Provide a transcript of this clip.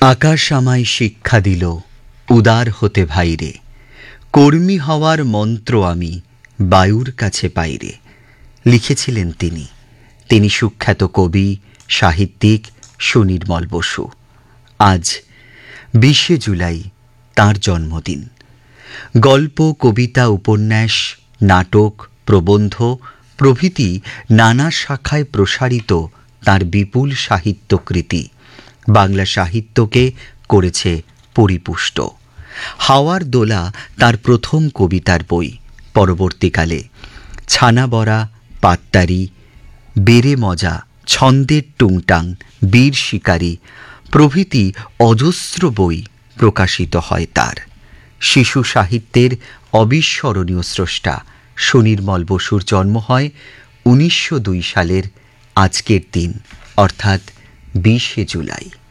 আকাশ আমায় শিক্ষা দিল উদার হতে ভাইরে, কর্মী হওয়ার মন্ত্র আমি বায়ুর কাছে পাইরে। লিখেছিলেন তিনি সুখ্যাত কবি, সাহিত্যিক সুনির্মল বসু। আজ 20শে জুলাই তাঁর জন্মদিন। গল্প, কবিতা, উপন্যাস, নাটক, প্রবন্ধ প্রভৃতি নানা শাখায় প্রসারিত তাঁর বিপুল সাহিত্যকৃতি বাংলা সাহিত্যকে করেছে পরিপুষ্ট। হাওয়ার দোলা তার প্রথম কবিতার বই। পরবর্তীকালে ছানাবড়া, পাত্তারি, বেড়ে মজা, ছন্দের টুংটাং, বীর শিকারী প্রভৃতি অজস্র বই প্রকাশিত হয় তার। শিশু সাহিত্যের অবিস্মরণীয় স্রষ্টা সুনির্মল বসুর জন্ম হয় 1902 সালের আজকের দিন, অর্থাৎ 20শে জুলাই।